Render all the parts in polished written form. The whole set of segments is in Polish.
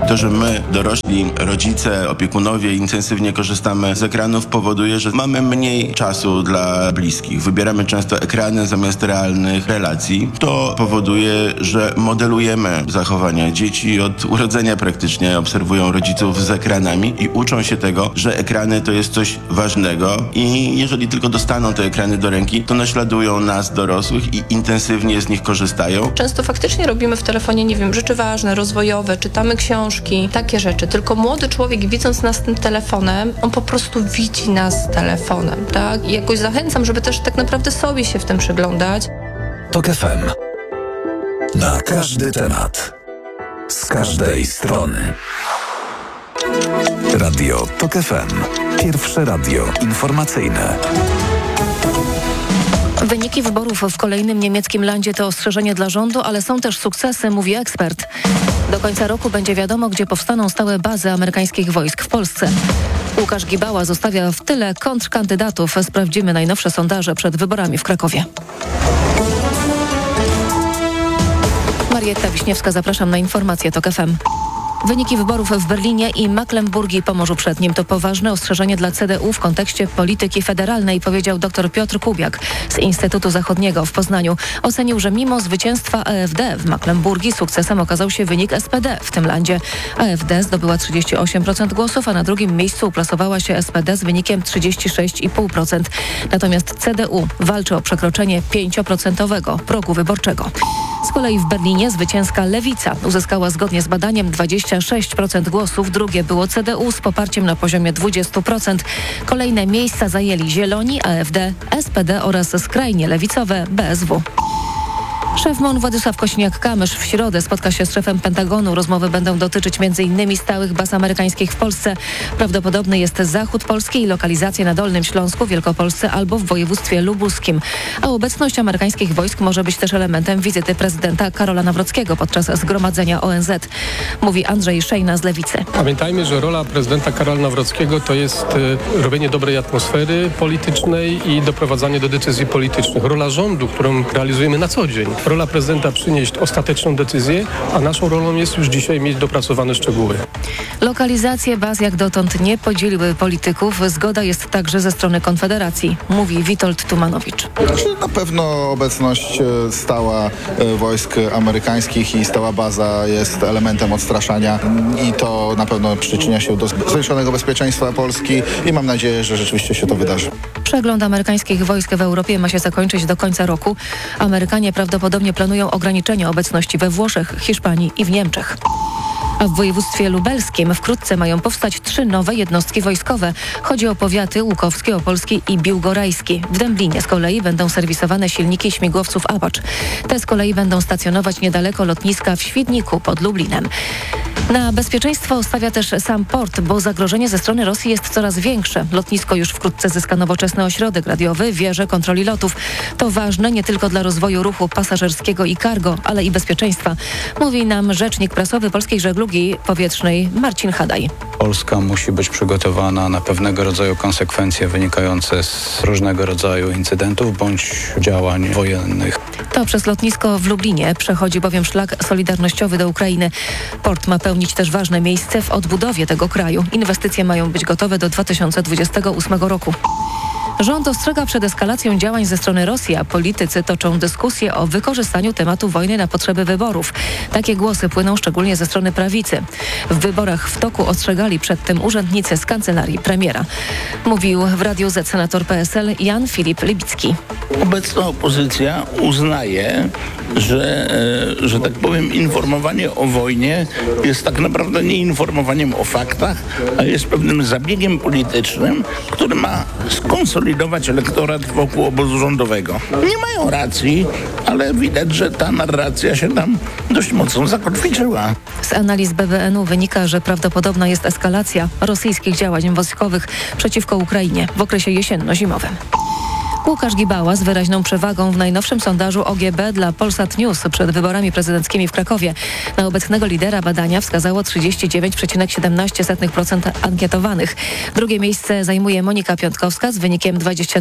To, że my, dorośli, rodzice, opiekunowie intensywnie korzystamy z ekranów, powoduje, że mamy mniej czasu dla bliskich. Wybieramy często ekrany zamiast realnych relacji. To powoduje, że modelujemy zachowania. Dzieci od urodzenia praktycznie obserwują rodziców z ekranami i uczą się tego, że ekrany to jest coś ważnego i jeżeli tylko dostaną te ekrany do ręki, to naśladują nas, dorosłych, i intensywnie z nich korzystają. Często faktycznie robimy w telefonie, nie wiem, rzeczy ważne, rozwojowe, czytamy książki, takie rzeczy. Tylko młody człowiek, widząc nas tym telefonem, on po prostu widzi nas telefonem, tak? I jakoś zachęcam, żeby też tak naprawdę sobie się w tym przyglądać. TOK FM. Na każdy temat. Z każdej strony. Radio TOK FM. Pierwsze radio informacyjne. Wyniki wyborów w kolejnym niemieckim landzie to ostrzeżenie dla rządu, ale są też sukcesy, mówi ekspert. Do końca roku będzie wiadomo, gdzie powstaną stałe bazy amerykańskich wojsk w Polsce. Łukasz Gibała zostawia w tyle kontrkandydatów. Sprawdzimy najnowsze sondaże przed wyborami w Krakowie. Marietta Wiśniewska, zapraszam na informacje TOK FM. Wyniki wyborów w Berlinie i Mecklenburgii Pomorzu Przednim to poważne ostrzeżenie dla CDU w kontekście polityki federalnej, powiedział dr Piotr Kubiak z Instytutu Zachodniego w Poznaniu. Ocenił, że mimo zwycięstwa AfD w Mecklenburgii sukcesem okazał się wynik SPD w tym landzie. AfD zdobyła 38% głosów, a na drugim miejscu uplasowała się SPD z wynikiem 36,5%. Natomiast CDU walczy o przekroczenie 5% progu wyborczego. Z kolei w Berlinie zwycięska Lewica uzyskała zgodnie z badaniem 26% głosów. Drugie było CDU z poparciem na poziomie 20%. Kolejne miejsca zajęli Zieloni, AfD, SPD oraz skrajnie lewicowe BSW. Szef MON Władysław Kosiniak-Kamysz w środę spotka się z szefem Pentagonu. Rozmowy będą dotyczyć m.in. stałych baz amerykańskich w Polsce. Prawdopodobny jest zachód Polski i lokalizacje na Dolnym Śląsku, Wielkopolsce albo w województwie lubuskim. A obecność amerykańskich wojsk może być też elementem wizyty prezydenta Karola Nawrockiego podczas zgromadzenia ONZ. Mówi Andrzej Szejna z Lewicy. Pamiętajmy, że rola prezydenta Karola Nawrockiego to jest robienie dobrej atmosfery politycznej i doprowadzanie do decyzji politycznych. Rola rządu, którą realizujemy na co dzień. Rola prezydenta przynieść ostateczną decyzję, a naszą rolą jest już dzisiaj mieć dopracowane szczegóły. Lokalizacje baz jak dotąd nie podzieliły polityków. Zgoda jest także ze strony Konfederacji, mówi Witold Tumanowicz. Na pewno obecność stała wojsk amerykańskich i stała baza jest elementem odstraszania i to na pewno przyczynia się do zwiększonego bezpieczeństwa Polski i mam nadzieję, że rzeczywiście się to wydarzy. Przegląd amerykańskich wojsk w Europie ma się zakończyć do końca roku. Amerykanie prawdopodobnie planują ograniczenie obecności we Włoszech, Hiszpanii i w Niemczech. A w województwie lubelskim wkrótce mają powstać 3 nowe jednostki wojskowe. Chodzi o powiaty Łukowski, Opolski i Biłgorajski. W Dęblinie z kolei będą serwisowane silniki śmigłowców Apache. Te z kolei będą stacjonować niedaleko lotniska w Świdniku pod Lublinem. Na bezpieczeństwo stawia też sam port, bo zagrożenie ze strony Rosji jest coraz większe. Lotnisko już wkrótce zyska nowoczesny ośrodek radiowy, wieże kontroli lotów. To ważne nie tylko dla rozwoju ruchu pasażerskiego i cargo, ale i bezpieczeństwa. Mówi nam rzecznik prasowy Polskiej Żeglugi Powietrznej Marcin Hadaj. Polska musi być przygotowana na pewnego rodzaju konsekwencje wynikające z różnego rodzaju incydentów bądź działań wojennych. To przez lotnisko w Lublinie przechodzi bowiem szlak solidarnościowy do Ukrainy. Port ma pełnić też ważne miejsce w odbudowie tego kraju. Inwestycje mają być gotowe do 2028 roku. Rząd ostrzega przed eskalacją działań ze strony Rosji, a politycy toczą dyskusję o wykorzystaniu tematu wojny na potrzeby wyborów. Takie głosy płyną szczególnie ze strony prawicy. W wyborach w toku ostrzegali przed tym urzędnicy z kancelarii premiera. Mówił w Radiu Z senator PSL Jan Filip Libicki. Obecna opozycja uznaje, że tak powiem, informowanie o wojnie jest tak naprawdę nie informowaniem o faktach, a jest pewnym zabiegiem politycznym, który ma skonsolidować elektorat wokół obozu rządowego. Nie mają racji, ale widać, że ta narracja się tam dość mocno zakotwiczyła. Z analiz BBN-u wynika, że prawdopodobna jest eskalacja rosyjskich działań wojskowych przeciwko Ukrainie w okresie jesienno-zimowym. Łukasz Gibała z wyraźną przewagą w najnowszym sondażu OGB dla Polsat News przed wyborami prezydenckimi w Krakowie. Na obecnego lidera badania wskazało 39,17% ankietowanych. Drugie miejsce zajmuje Monika Piątkowska z wynikiem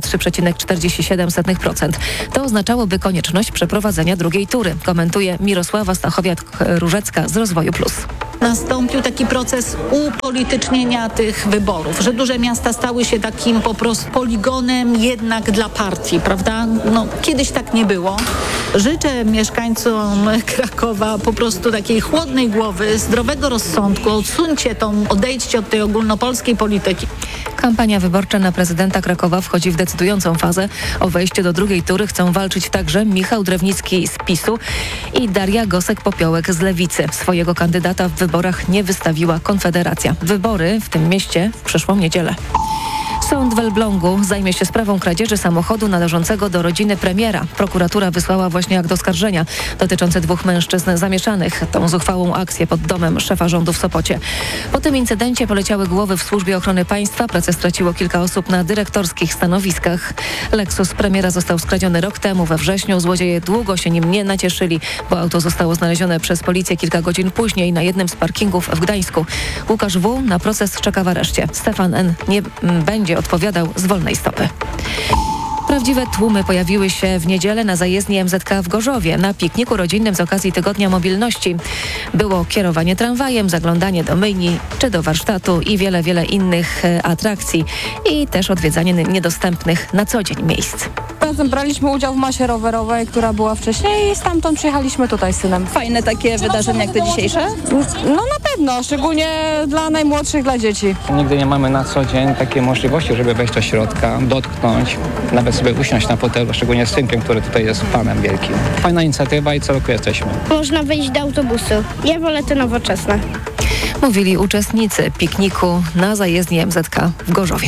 23,47%. To oznaczałoby konieczność przeprowadzenia drugiej tury, komentuje Mirosława Stachowiak-Różecka z Rozwoju Plus. nastąpił taki proces upolitycznienia tych wyborów, że duże miasta stały się takim po prostu poligonem jednak dla partii, prawda? No, kiedyś tak nie było. Życzę mieszkańcom Krakowa po prostu takiej chłodnej głowy, zdrowego rozsądku, odejdźcie od tej ogólnopolskiej polityki. Kampania wyborcza na prezydenta Krakowa wchodzi w decydującą fazę. O wejście do drugiej tury chcą walczyć także Michał Drewnicki z PiS-u i Daria Gosek-Popiołek z Lewicy. Swojego kandydata w wyborach nie wystawiła Konfederacja. Wybory w tym mieście w przyszłą niedzielę. Sąd w Elblągu zajmie się sprawą kradzieży samochodu należącego do rodziny premiera. Prokuratura wysłała właśnie akt oskarżenia dotyczący 2 mężczyzn zamieszanych tą zuchwałą akcję pod domem szefa rządu w Sopocie. Po tym incydencie poleciały głowy w Służbie Ochrony Państwa. Pracę straciło kilka osób na dyrektorskich stanowiskach. Lexus premiera został skradziony rok temu we wrześniu. Złodzieje długo się nim nie nacieszyli, bo auto zostało znalezione przez policję kilka godzin później na jednym z parkingów w Gdańsku. Łukasz W. na proces czeka w areszcie. Stefan N. nie będzie odpowiadał z wolnej stopy. Prawdziwe tłumy pojawiły się w niedzielę na zajezdni MZK w Gorzowie na pikniku rodzinnym z okazji Tygodnia Mobilności. Było kierowanie tramwajem, zaglądanie do myjni czy do warsztatu i wiele innych atrakcji i też odwiedzanie niedostępnych na co dzień miejsc. Razem braliśmy udział w masie rowerowej, która była wcześniej i stamtąd przyjechaliśmy tutaj z synem. Fajne takie wydarzenia jak te dzisiejsze? No na pewno, szczególnie dla najmłodszych, dla dzieci. Nigdy nie mamy na co dzień takiej możliwości, żeby wejść do środka, dotknąć, nawet sobie usiąść na fotelu, szczególnie z synkiem, który tutaj jest panem wielkim. Fajna inicjatywa i co roku jesteśmy. Można wejść do autobusu. Ja wolę te nowoczesne. Mówili uczestnicy pikniku na zajezdni MZK w Gorzowie.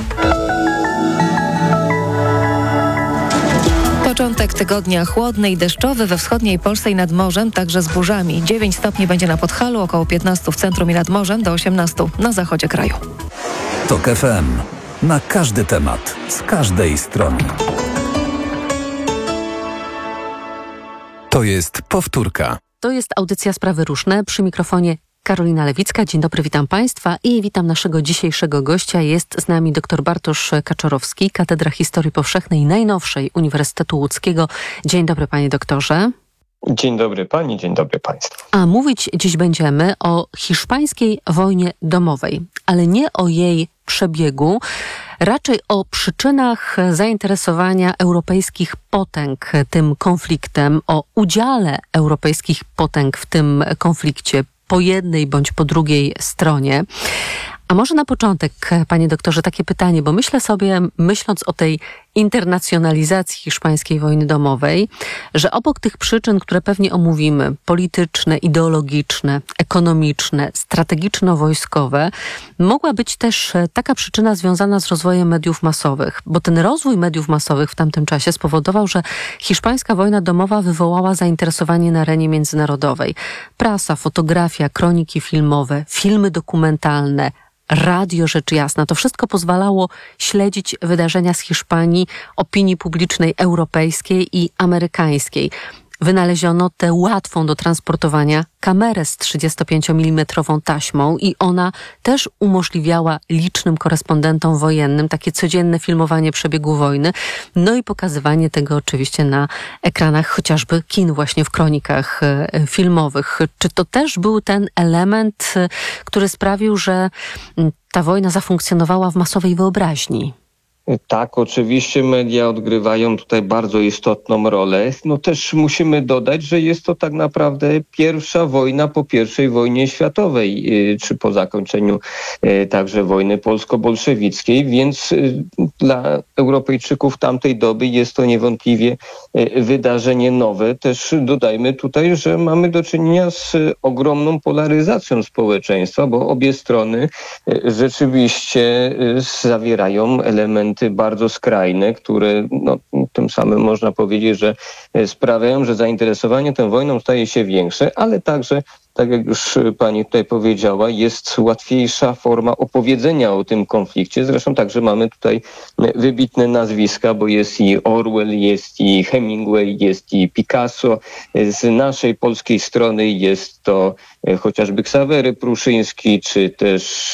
Początek tygodnia chłodny i deszczowy we wschodniej Polsce i nad morzem, także z burzami. 9 stopni będzie na Podhalu, około 15 w centrum i nad morzem, do 18 na zachodzie kraju. TOK FM. Na każdy temat, z każdej strony. To jest powtórka. To jest audycja Sprawy Różne. Przy mikrofonie Karolina Lewicka. Dzień dobry, witam Państwa i witam naszego dzisiejszego gościa. Jest z nami dr Bartosz Kaczorowski, Katedra Historii Powszechnej najnowszej Uniwersytetu Łódzkiego. Dzień dobry, panie doktorze. Dzień dobry pani, dzień dobry państwu. A mówić dziś będziemy o hiszpańskiej wojnie domowej, ale nie o jej przebiegu, raczej o przyczynach zainteresowania europejskich potęg tym konfliktem, o udziale europejskich potęg w tym konflikcie po jednej bądź po drugiej stronie. A może na początek, panie doktorze, takie pytanie, bo myślę sobie, myśląc o tej internacjonalizacji hiszpańskiej wojny domowej, że obok tych przyczyn, które pewnie omówimy, polityczne, ideologiczne, ekonomiczne, strategiczno-wojskowe, mogła być też taka przyczyna związana z rozwojem mediów masowych, bo ten rozwój mediów masowych w tamtym czasie spowodował, że hiszpańska wojna domowa wywołała zainteresowanie na arenie międzynarodowej. Prasa, fotografia, kroniki filmowe, filmy dokumentalne, radio, rzecz jasna. To wszystko pozwalało śledzić wydarzenia z Hiszpanii, opinii publicznej europejskiej i amerykańskiej. Wynaleziono tę łatwą do transportowania kamerę z 35 mm taśmą i ona też umożliwiała licznym korespondentom wojennym takie codzienne filmowanie przebiegu wojny, no i pokazywanie tego oczywiście na ekranach chociażby kin, właśnie w kronikach filmowych. Czy to też był ten element, który sprawił, że ta wojna zafunkcjonowała w masowej wyobraźni? Tak, oczywiście media odgrywają tutaj bardzo istotną rolę. No też musimy dodać, że jest to tak naprawdę pierwsza wojna po I wojnie światowej, czy po zakończeniu także wojny polsko-bolszewickiej, więc dla Europejczyków tamtej doby jest to niewątpliwie wydarzenie nowe. Też dodajmy tutaj, że mamy do czynienia z ogromną polaryzacją społeczeństwa, bo obie strony rzeczywiście zawierają elementy bardzo skrajne, które tym samym można powiedzieć, że sprawiają, że zainteresowanie tą wojną staje się większe, ale także, tak jak już pani tutaj powiedziała, jest łatwiejsza forma opowiedzenia o tym konflikcie. Zresztą także mamy tutaj wybitne nazwiska, bo jest i Orwell, jest i Hemingway, jest i Picasso. Z naszej polskiej strony jest to chociażby Ksawery Pruszyński, czy też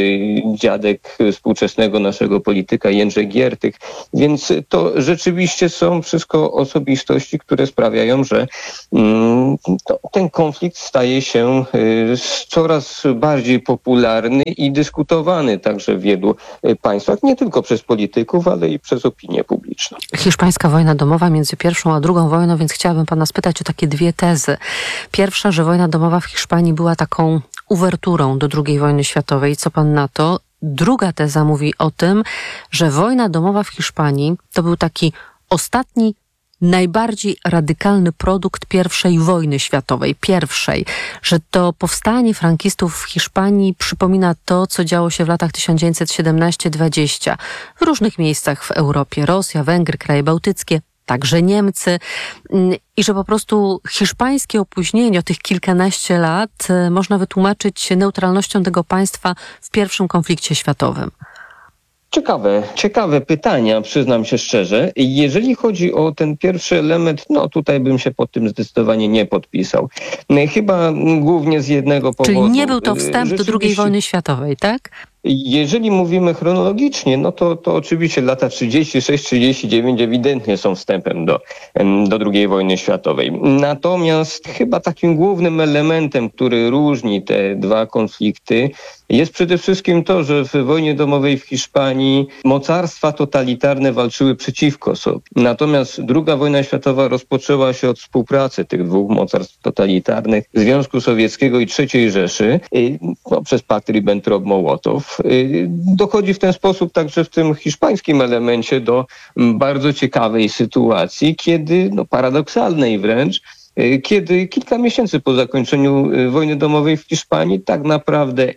dziadek współczesnego naszego polityka Jędrzej Giertych. Więc to rzeczywiście są wszystko osobistości, które sprawiają, że ten konflikt staje się coraz bardziej popularny i dyskutowany także w wielu państwach, nie tylko przez polityków, ale i przez opinię publiczną. Hiszpańska wojna domowa między pierwszą a drugą wojną, więc chciałabym pana spytać o takie dwie tezy. Pierwsza, że wojna domowa w Hiszpanii była taką uwerturą do II wojny światowej. Co pan na to? Druga teza mówi o tym, że wojna domowa w Hiszpanii to był taki ostatni, najbardziej radykalny produkt I wojny światowej, że to powstanie frankistów w Hiszpanii przypomina to, co działo się w latach 1917-20 w różnych miejscach w Europie, Rosja, Węgry, kraje bałtyckie, także Niemcy, i że po prostu hiszpańskie opóźnienie o tych kilkanaście lat można wytłumaczyć neutralnością tego państwa w pierwszym konflikcie światowym. Ciekawe pytania, przyznam się szczerze. Jeżeli chodzi o ten pierwszy element, tutaj bym się pod tym zdecydowanie nie podpisał. Chyba głównie z jednego powodu. Czyli nie był to wstęp do II wojny światowej, tak? Jeżeli mówimy chronologicznie, to oczywiście lata 36-39 ewidentnie są wstępem do II wojny światowej. Natomiast chyba takim głównym elementem, który różni te dwa konflikty, jest przede wszystkim to, że w wojnie domowej w Hiszpanii mocarstwa totalitarne walczyły przeciwko sobie. Natomiast II wojna światowa rozpoczęła się od współpracy tych dwóch mocarstw totalitarnych, Związku Sowieckiego i III Rzeszy, przez pakt Ribbentrop-Mołotow. Dochodzi w ten sposób także w tym hiszpańskim elemencie do bardzo ciekawej sytuacji, kiedy, paradoksalnej wręcz, kiedy kilka miesięcy po zakończeniu wojny domowej w Hiszpanii tak naprawdę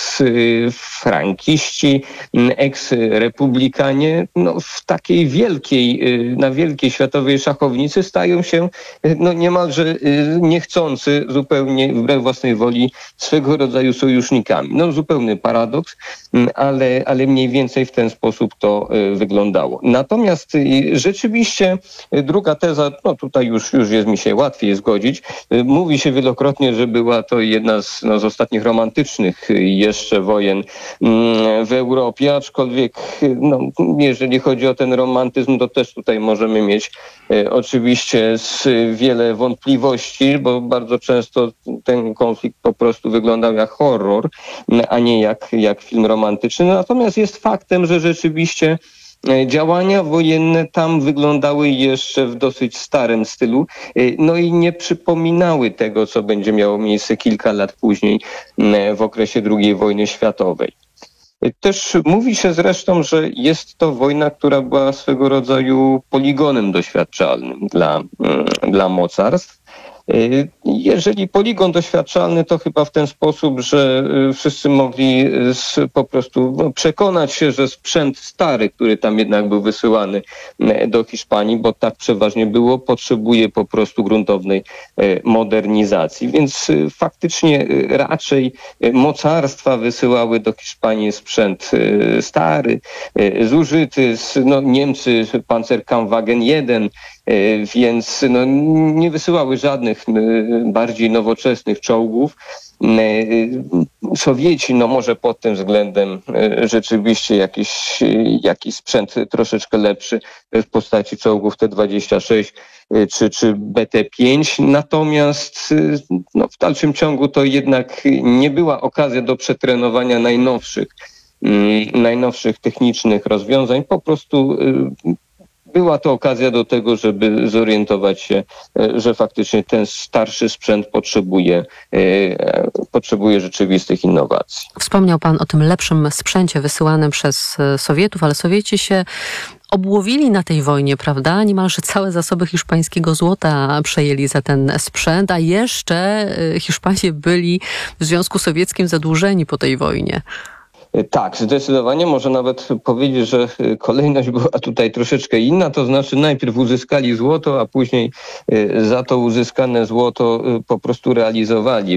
eks-frankiści, eks-republikanie w takiej na wielkiej światowej szachownicy stają się niemalże niechcący, zupełnie wbrew własnej woli, swego rodzaju sojusznikami. Zupełny paradoks, ale mniej więcej w ten sposób to wyglądało. Natomiast rzeczywiście druga teza, tutaj już jest mi się łatwiej zgodzić. Mówi się wielokrotnie, że była to jedna z ostatnich romantycznych jeszcze wojen w Europie, aczkolwiek jeżeli chodzi o ten romantyzm, to też tutaj możemy mieć oczywiście wiele wątpliwości, bo bardzo często ten konflikt po prostu wyglądał jak horror, a nie jak film romantyczny. Natomiast jest faktem, że rzeczywiście działania wojenne tam wyglądały jeszcze w dosyć starym stylu, i nie przypominały tego, co będzie miało miejsce kilka lat później w okresie II wojny światowej. Też mówi się zresztą, że jest to wojna, która była swego rodzaju poligonem doświadczalnym dla mocarstw. Jeżeli poligon doświadczalny, to chyba w ten sposób, że wszyscy mogli po prostu przekonać się, że sprzęt stary, który tam jednak był wysyłany do Hiszpanii, bo tak przeważnie było, potrzebuje po prostu gruntownej modernizacji. Więc faktycznie raczej mocarstwa wysyłały do Hiszpanii sprzęt stary, zużyty, Niemcy Panzerkampfwagen 1, więc nie wysyłały żadnych bardziej nowoczesnych czołgów. Sowieci, może pod tym względem rzeczywiście jakiś sprzęt troszeczkę lepszy w postaci czołgów T-26 czy BT-5. Natomiast w dalszym ciągu to jednak nie była okazja do przetrenowania najnowszych technicznych rozwiązań. Po prostu była to okazja do tego, żeby zorientować się, że faktycznie ten starszy sprzęt potrzebuje rzeczywistych innowacji. Wspomniał pan o tym lepszym sprzęcie wysyłanym przez Sowietów, ale Sowieci się obłowili na tej wojnie, prawda? Niemalże całe zasoby hiszpańskiego złota przejęli za ten sprzęt, a jeszcze Hiszpanie byli w Związku Sowieckim zadłużeni po tej wojnie. Tak, zdecydowanie. Można nawet powiedzieć, że kolejność była tutaj troszeczkę inna, to znaczy najpierw uzyskali złoto, a później za to uzyskane złoto po prostu realizowali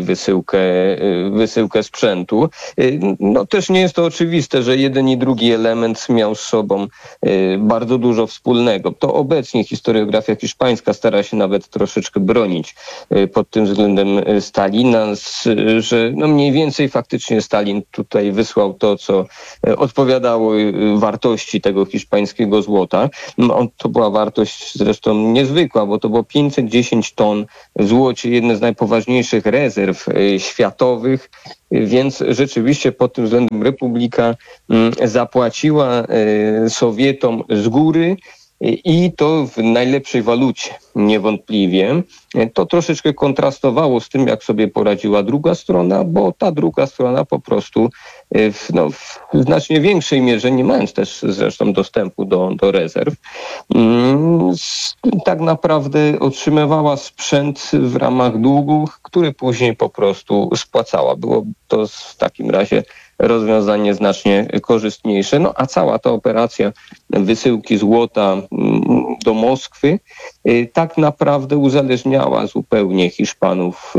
wysyłkę sprzętu. Też nie jest to oczywiste, że jeden i drugi element miał z sobą bardzo dużo wspólnego. To obecnie historiografia hiszpańska stara się nawet troszeczkę bronić pod tym względem Stalina, że mniej więcej faktycznie Stalin tutaj wysłał to, co odpowiadało wartości tego hiszpańskiego złota. To była wartość zresztą niezwykła, bo to było 510 ton w złocie, jedne z najpoważniejszych rezerw światowych, więc rzeczywiście pod tym względem Republika zapłaciła Sowietom z góry i to w najlepszej walucie, niewątpliwie. To troszeczkę kontrastowało z tym, jak sobie poradziła druga strona, bo ta druga strona po prostu w znacznie większej mierze, nie mając też zresztą dostępu do rezerw, tak naprawdę otrzymywała sprzęt w ramach długów, który później po prostu spłacała. Było to w takim razie rozwiązanie znacznie korzystniejsze. No a cała ta operacja wysyłki złota do Moskwy tak naprawdę uzależniała zupełnie Hiszpanów,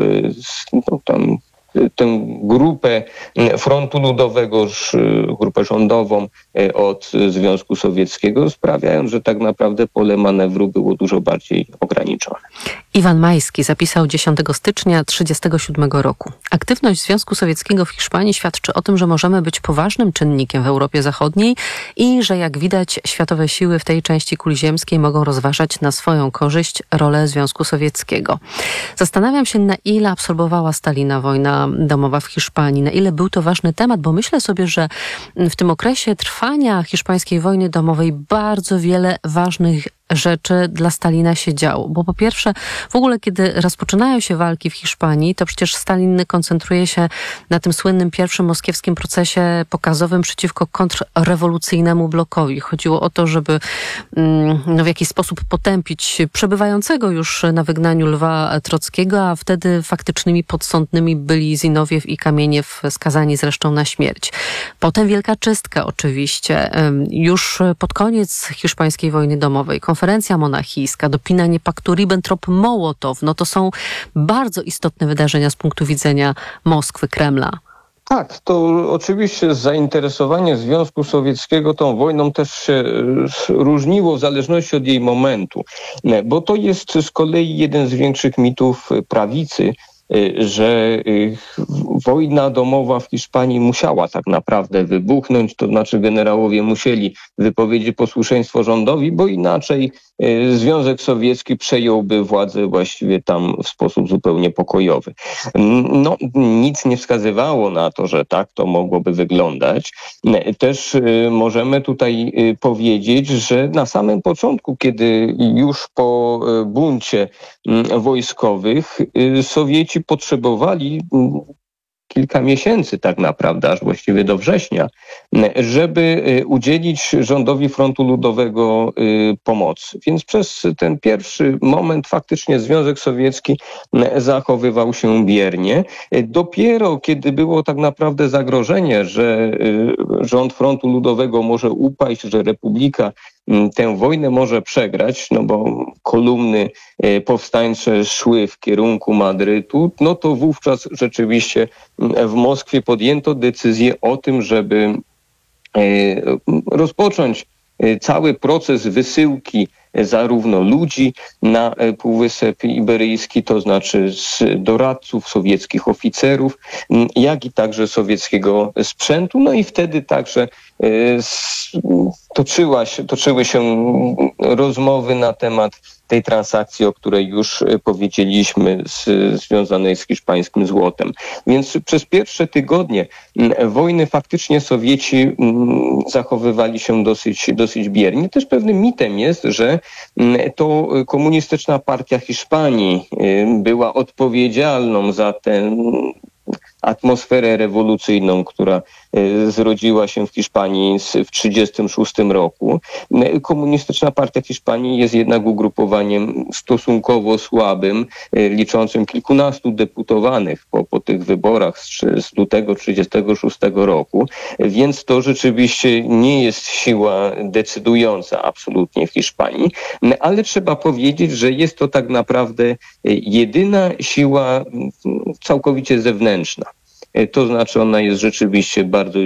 tę grupę Frontu Ludowego, grupę rządową od Związku Sowieckiego, sprawiając, że tak naprawdę pole manewru było dużo bardziej ograniczone. Iwan Majski zapisał 10 stycznia 1937 roku. Aktywność Związku Sowieckiego w Hiszpanii świadczy o tym, że możemy być poważnym czynnikiem w Europie Zachodniej i że jak widać światowe siły w tej części kuli ziemskiej mogą rozważać na swoją korzyść rolę Związku Sowieckiego. Zastanawiam się, na ile absorbowała Stalina wojna domowa w Hiszpanii, na ile był to ważny temat, bo myślę sobie, że w tym okresie trwania hiszpańskiej wojny domowej bardzo wiele ważnych rzeczy dla Stalina się działo. Bo po pierwsze, w ogóle kiedy rozpoczynają się walki w Hiszpanii, to przecież Stalin koncentruje się na tym słynnym pierwszym moskiewskim procesie pokazowym przeciwko kontrrewolucyjnemu blokowi. Chodziło o to, żeby w jakiś sposób potępić przebywającego już na wygnaniu Lwa Trockiego, a wtedy faktycznymi podsądnymi byli Zinowiew i Kamieniew, skazani zresztą na śmierć. Potem wielka czystka oczywiście. Już pod koniec hiszpańskiej wojny domowej konferencja monachijska, dopinanie paktu Ribbentrop-Mołotow, to są bardzo istotne wydarzenia z punktu widzenia Moskwy, Kremla. Tak, to oczywiście zainteresowanie Związku Sowieckiego tą wojną też się różniło w zależności od jej momentu, bo to jest z kolei jeden z większych mitów prawicy, że wojna domowa w Hiszpanii musiała tak naprawdę wybuchnąć, to znaczy generałowie musieli wypowiedzieć posłuszeństwo rządowi, bo inaczej Związek Sowiecki przejąłby władzę właściwie tam w sposób zupełnie pokojowy. Nic nie wskazywało na to, że tak to mogłoby wyglądać. Też możemy tutaj powiedzieć, że na samym początku, kiedy już po buncie wojskowych Sowieci potrzebowali kilka miesięcy tak naprawdę, aż właściwie do września, żeby udzielić rządowi Frontu Ludowego pomocy. Więc przez ten pierwszy moment faktycznie Związek Sowiecki zachowywał się biernie. Dopiero kiedy było tak naprawdę zagrożenie, że rząd Frontu Ludowego może upaść, że Republika tę wojnę może przegrać, bo kolumny powstańcze szły w kierunku Madrytu, to wówczas rzeczywiście w Moskwie podjęto decyzję o tym, żeby rozpocząć cały proces wysyłki zarówno ludzi na Półwysep Iberyjski, to znaczy z doradców, sowieckich oficerów, jak i także sowieckiego sprzętu. I wtedy także toczyły się rozmowy na temat tej transakcji, o której już powiedzieliśmy, związanej z hiszpańskim złotem. Więc przez pierwsze tygodnie wojny faktycznie Sowieci zachowywali się dosyć biernie. Też pewnym mitem jest, że to Komunistyczna Partia Hiszpanii była odpowiedzialną za tę atmosferę rewolucyjną, która zrodziła się w Hiszpanii w 1936 roku. Komunistyczna Partia Hiszpanii jest jednak ugrupowaniem stosunkowo słabym, liczącym kilkunastu deputowanych po tych wyborach z lutego 1936 roku, więc to rzeczywiście nie jest siła decydująca absolutnie w Hiszpanii, ale trzeba powiedzieć, że jest to tak naprawdę jedyna siła całkowicie zewnętrzna. to znaczy ona jest rzeczywiście bardzo,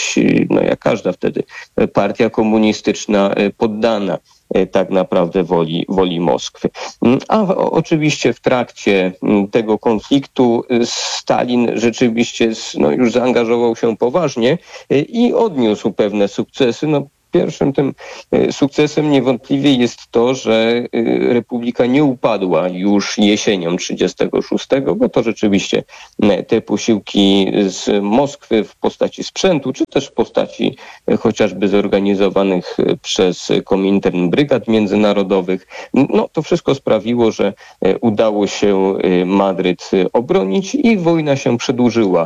jak każda wtedy partia komunistyczna, poddana tak naprawdę woli Moskwy. A oczywiście w trakcie tego konfliktu Stalin rzeczywiście już zaangażował się poważnie i odniósł pewne sukcesy. Pierwszym tym sukcesem niewątpliwie jest to, że Republika nie upadła już jesienią 1936, bo to rzeczywiście te posiłki z Moskwy w postaci sprzętu, czy też w postaci chociażby zorganizowanych przez Komintern brygad międzynarodowych, to wszystko sprawiło, że udało się Madryt obronić i wojna się przedłużyła.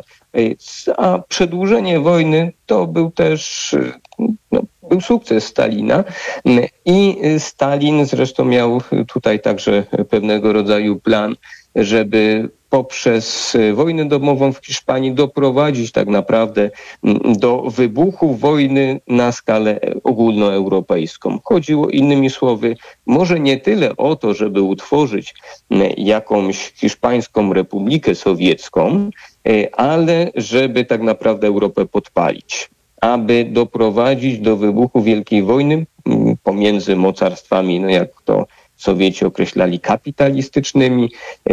A przedłużenie wojny to był też był sukces Stalina i Stalin zresztą miał tutaj także pewnego rodzaju plan, żeby poprzez wojnę domową w Hiszpanii doprowadzić tak naprawdę do wybuchu wojny na skalę ogólnoeuropejską. Chodziło innymi słowy może nie tyle o to, żeby utworzyć jakąś hiszpańską republikę sowiecką, ale żeby tak naprawdę Europę podpalić, aby doprowadzić do wybuchu wielkiej wojny pomiędzy mocarstwami, jak to Sowieci określali, kapitalistycznymi,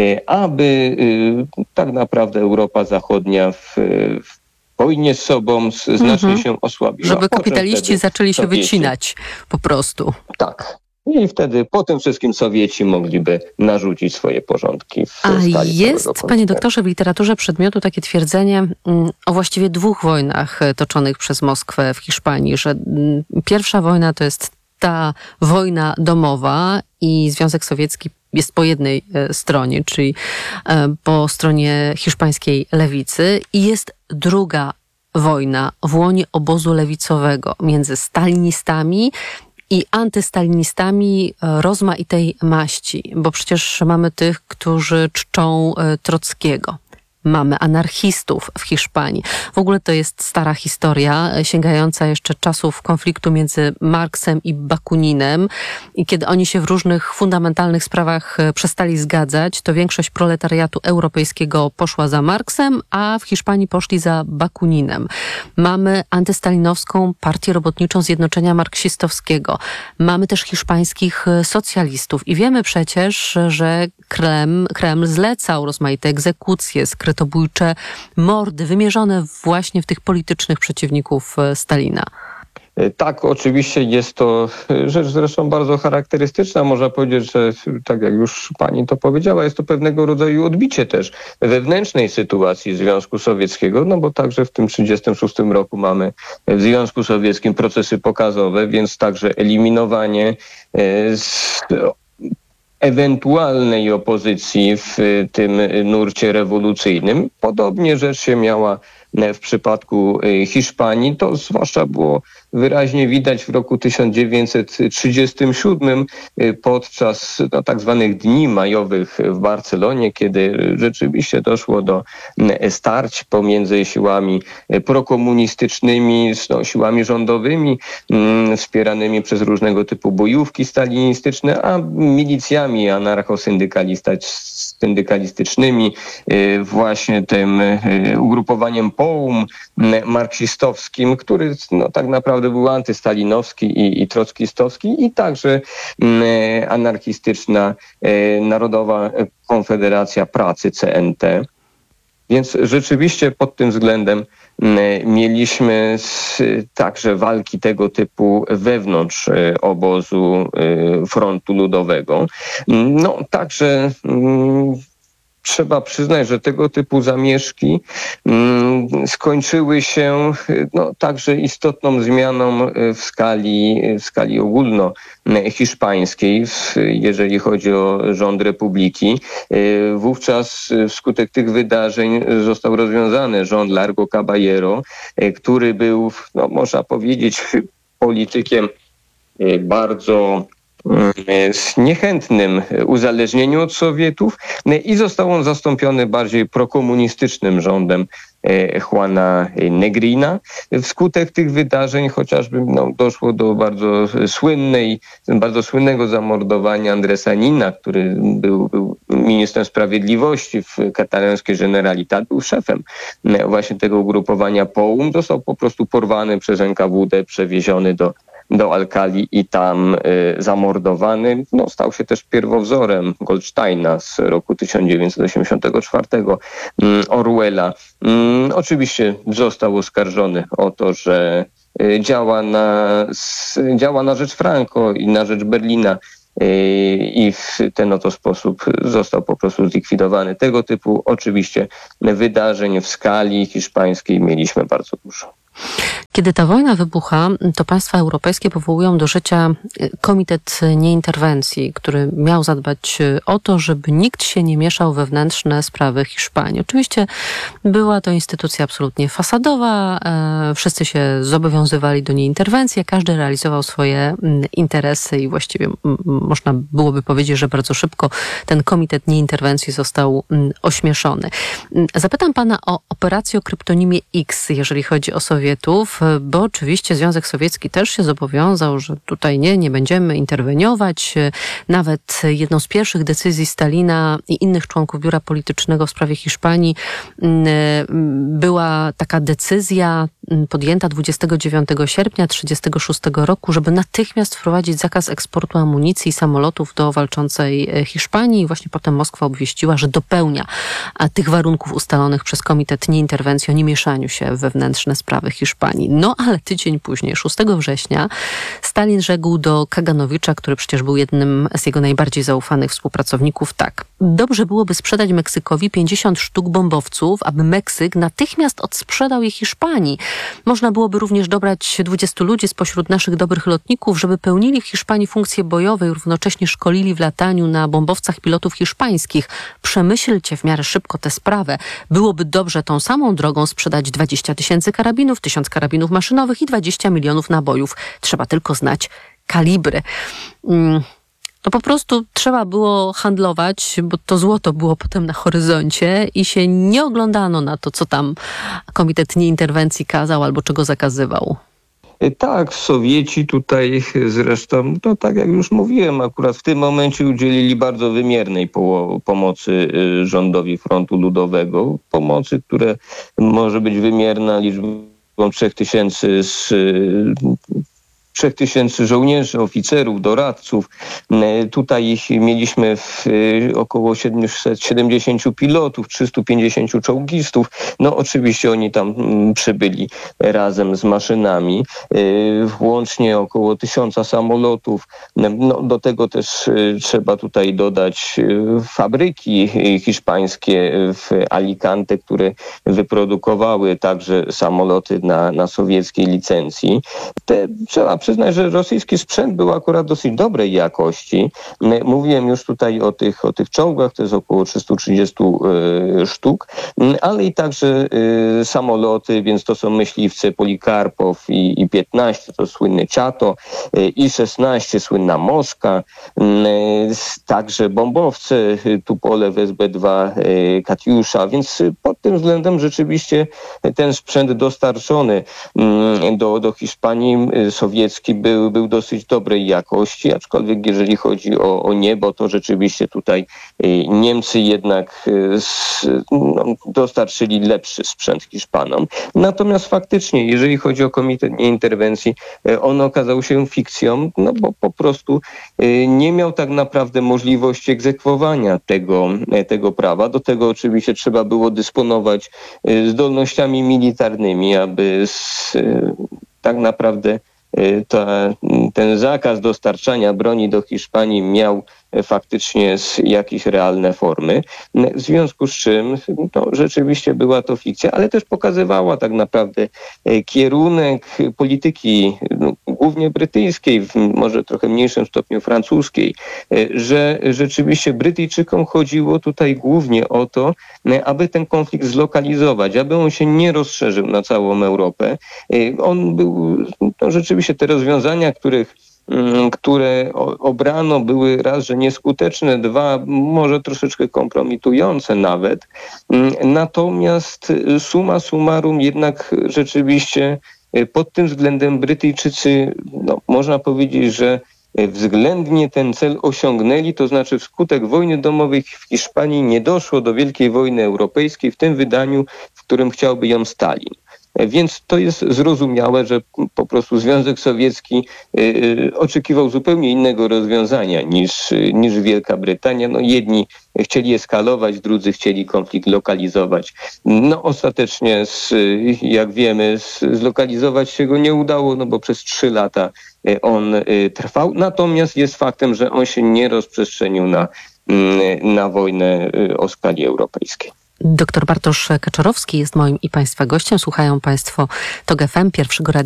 aby tak naprawdę Europa Zachodnia w wojnie z sobą znacznie się osłabiła. Żeby kapitaliści zaczęli się wycinać po prostu. Tak. I wtedy po tym wszystkim Sowieci mogliby narzucić swoje porządki w skali całego jest, kontynentu. panie doktorze, w literaturze przedmiotu takie twierdzenie o właściwie 2 wojnach toczonych przez Moskwę w Hiszpanii, że pierwsza wojna to jest ta wojna domowa i Związek Sowiecki jest po jednej stronie, czyli po stronie hiszpańskiej lewicy, i jest druga wojna w łonie obozu lewicowego między stalinistami i antystalinistami rozmaitej maści, bo przecież mamy tych, którzy czczą Trockiego. Mamy anarchistów w Hiszpanii. W ogóle to jest stara historia, sięgająca jeszcze czasów konfliktu między Marksem i Bakuninem. I kiedy oni się w różnych fundamentalnych sprawach przestali zgadzać, to większość proletariatu europejskiego poszła za Marksem, a w Hiszpanii poszli za Bakuninem. Mamy antystalinowską Partię Robotniczą Zjednoczenia Marksistowskiego. Mamy też hiszpańskich socjalistów. I wiemy przecież, że Kreml zlecał rozmaite egzekucje, skrytobójcze mordy wymierzone właśnie w tych politycznych przeciwników Stalina. Tak, oczywiście jest to rzecz zresztą bardzo charakterystyczna. Można powiedzieć, że tak jak już pani to powiedziała, jest to pewnego rodzaju odbicie też wewnętrznej sytuacji Związku Sowieckiego, bo także w tym 1936 roku mamy w Związku Sowieckim procesy pokazowe, więc także eliminowanie ewentualnej opozycji w tym nurcie rewolucyjnym. Podobnie rzecz się miała w przypadku Hiszpanii. To zwłaszcza było wyraźnie widać w roku 1937 podczas tak zwanych Dni Majowych w Barcelonie, kiedy rzeczywiście doszło do starć pomiędzy siłami prokomunistycznymi, siłami rządowymi, wspieranymi przez różnego typu bojówki stalinistyczne, a milicjami anarcho-syndykalistycznymi, właśnie tym ugrupowaniem POUM marksistowskim, który tak naprawdę był antystalinowski i trockistowski, i także anarchistyczna Narodowa Konfederacja Pracy, CNT. Więc rzeczywiście pod tym względem mieliśmy także walki tego typu wewnątrz obozu Frontu Ludowego. Także trzeba przyznać, że tego typu zamieszki skończyły się także istotną zmianą w skali ogólnohiszpańskiej, jeżeli chodzi o rząd republiki. Wówczas wskutek tych wydarzeń został rozwiązany rząd Largo Caballero, który był, można powiedzieć, politykiem bardzo niechętnym uzależnieniu od Sowietów, i został on zastąpiony bardziej prokomunistycznym rządem Juana Negrina. Wskutek tych wydarzeń chociażby doszło do bardzo słynnego zamordowania Andresa Nina, który był ministrem sprawiedliwości w katalańskiej Generalitat, był szefem właśnie tego ugrupowania POUM, został po prostu porwany przez NKWD, przewieziony do Alcali i tam zamordowany. No, stał się też pierwowzorem Goldsteina z roku 1984, Orwella. Oczywiście został oskarżony o to, że działa na rzecz Franco i na rzecz Berlina i w ten oto sposób został po prostu zlikwidowany. Tego typu oczywiście wydarzeń w skali hiszpańskiej mieliśmy bardzo dużo. Kiedy ta wojna wybucha, to państwa europejskie powołują do życia Komitet Nieinterwencji, który miał zadbać o to, żeby nikt się nie mieszał we wewnętrzne sprawy Hiszpanii. Oczywiście była to instytucja absolutnie fasadowa, wszyscy się zobowiązywali do niej interwencji, każdy realizował swoje interesy i właściwie można byłoby powiedzieć, że bardzo szybko ten Komitet Nieinterwencji został ośmieszony. Zapytam pana o operację o kryptonimie X, jeżeli chodzi o Sowietów, bo oczywiście Związek Sowiecki też się zobowiązał, że tutaj nie będziemy interweniować. Nawet jedną z pierwszych decyzji Stalina i innych członków biura politycznego w sprawie Hiszpanii była taka decyzja podjęta 29 sierpnia 1936 roku, żeby natychmiast wprowadzić zakaz eksportu amunicji i samolotów do walczącej Hiszpanii. I właśnie potem Moskwa obwieściła, że dopełnia tych warunków ustalonych przez Komitet Nieinterwencji o niemieszaniu się w wewnętrzne sprawy Hiszpanii. No ale tydzień później, 6 września, Stalin rzekł do Kaganowicza, który przecież był jednym z jego najbardziej zaufanych współpracowników, tak: dobrze byłoby sprzedać Meksykowi 50 sztuk bombowców, aby Meksyk natychmiast odsprzedał je Hiszpanii. Można byłoby również dobrać 20 ludzi spośród naszych dobrych lotników, żeby pełnili w Hiszpanii funkcje bojowe i równocześnie szkolili w lataniu na bombowcach pilotów hiszpańskich. Przemyślcie w miarę szybko tę sprawę. Byłoby dobrze tą samą drogą sprzedać 20 000 karabinów, 1000 karabinów maszynowych i 20 milionów nabojów. Trzeba tylko znać kalibry. To po prostu trzeba było handlować, bo to złoto było potem na horyzoncie i się nie oglądano na to, co tam Komitet Nieinterwencji kazał albo czego zakazywał. Tak, Sowieci tutaj zresztą, no tak jak już mówiłem, akurat w tym momencie udzielili bardzo wymiernej pomocy rządowi Frontu Ludowego. Pomocy, które może być wymierna liczbą 3000 żołnierzy, oficerów, doradców. Tutaj mieliśmy około 770 pilotów, 350 czołgistów. No oczywiście oni tam przybyli razem z maszynami. Łącznie około 1000 samolotów. No, do tego też trzeba tutaj dodać fabryki hiszpańskie w Alicante, które wyprodukowały także samoloty na sowieckiej licencji. Trzeba przyznać, że rosyjski sprzęt był akurat dosyć dobrej jakości. Mówiłem już tutaj o tych czołgach, to jest około 330 sztuk, ale i także samoloty, więc to są myśliwce Polikarpow i 15, to słynny Ciato, i 16, słynna Moszka, także bombowce Tupolew SB-2, Katiusza, więc pod tym względem rzeczywiście ten sprzęt dostarczony do Hiszpanii sowieckiej był dosyć dobrej jakości, aczkolwiek jeżeli chodzi o niebo, to rzeczywiście tutaj Niemcy jednak dostarczyli lepszy sprzęt Hiszpanom. Natomiast faktycznie, jeżeli chodzi o Komitet Nieinterwencji, on okazał się fikcją, no bo po prostu nie miał tak naprawdę możliwości egzekwowania tego prawa. Do tego oczywiście trzeba było dysponować zdolnościami militarnymi, aby tak naprawdę ten zakaz dostarczania broni do Hiszpanii miał faktycznie jakieś realne formy. W związku z czym rzeczywiście była to fikcja, ale też pokazywała tak naprawdę kierunek polityki głównie brytyjskiej, w może trochę mniejszym stopniu francuskiej, że rzeczywiście Brytyjczykom chodziło tutaj głównie o to, aby ten konflikt zlokalizować, aby on się nie rozszerzył na całą Europę. On był, rzeczywiście te rozwiązania, które obrano, były raz, że nieskuteczne, dwa, może troszeczkę kompromitujące nawet. Natomiast summa summarum jednak rzeczywiście pod tym względem Brytyjczycy, można powiedzieć, że względnie ten cel osiągnęli, to znaczy wskutek wojny domowej w Hiszpanii nie doszło do wielkiej wojny europejskiej w tym wydaniu, w którym chciałby ją Stalin. Więc to jest zrozumiałe, że po prostu Związek Sowiecki oczekiwał zupełnie innego rozwiązania niż Wielka Brytania. No, jedni chcieli eskalować, drudzy chcieli konflikt lokalizować. No ostatecznie, jak wiemy, zlokalizować się go nie udało, no bo przez 3 lata on trwał. Natomiast jest faktem, że on się nie rozprzestrzenił na wojnę o skali europejskiej. Doktor Bartosz Kaczorowski jest moim i Państwa gościem. Słuchają Państwo TOG FM, pierwszego radia